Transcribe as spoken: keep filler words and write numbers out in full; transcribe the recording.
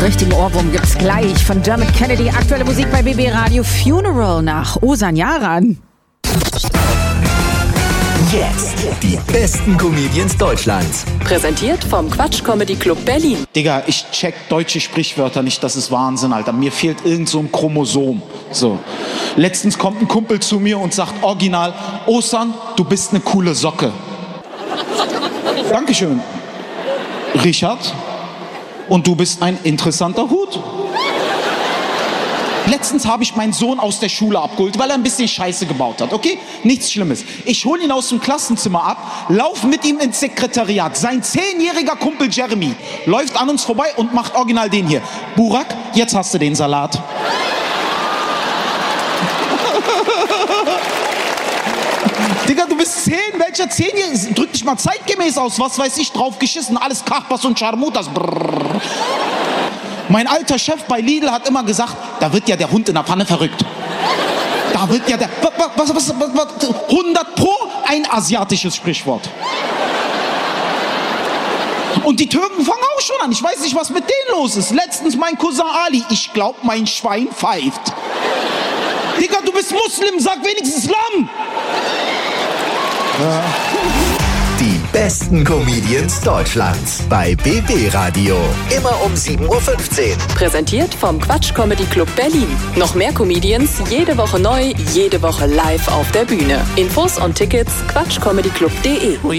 Richtigen Ohrwurm gibt's gleich von Dermot Kennedy. Aktuelle Musik bei B B Radio. Funeral nach Ozan Yaran. Jetzt die besten Comedians Deutschlands. Präsentiert vom Quatsch Comedy Club Berlin. Digga, ich check deutsche Sprichwörter nicht, das ist Wahnsinn, Alter. Mir fehlt irgend so ein Chromosom. So. Letztens kommt ein Kumpel zu mir und sagt original, Ozan, du bist eine coole Socke. Dankeschön. Richard, und du bist ein interessanter Hut. Letztens habe ich meinen Sohn aus der Schule abgeholt, weil er ein bisschen Scheiße gebaut hat, okay? Nichts Schlimmes. Ich hole ihn aus dem Klassenzimmer ab, laufe mit ihm ins Sekretariat. Sein zehnjähriger Kumpel Jeremy läuft an uns vorbei und macht original den hier. Burak, jetzt hast du den Salat. Digga, du bist zehn, welcher Zehnjährige? Drück dich mal zeitgemäß aus, was weiß ich, drauf geschissen, alles Kachbas und Scharmutas. Brrr. Mein alter Chef bei Lidl hat immer gesagt, da wird ja der Hund in der Pfanne verrückt. Da wird ja der... Was, was, was, was, hundert Pro ein asiatisches Sprichwort. Und die Türken fangen auch schon an. Ich weiß nicht, was mit denen los ist. Letztens mein Cousin Ali. Ich glaub, mein Schwein pfeift. Digga, du bist Muslim, sag wenigstens Lamm. Ja. Die besten Comedians Deutschlands bei B B Radio. Immer um sieben Uhr fünfzehn. Präsentiert vom Quatsch Comedy Club Berlin. Noch mehr Comedians, jede Woche neu, jede Woche live auf der Bühne. Infos und Tickets quatschcomedyclub punkt de.